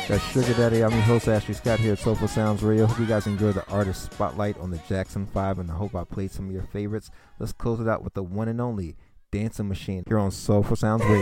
That's Sugar Daddy. I'm your host, Ashley Scott, here at Soulful Sounds Radio. Hope you guys enjoyed the artist spotlight on the Jackson 5, and I hope I played some of your favorites. Let's close it out with the one and only Dancing Machine here on Soulful Sounds Radio.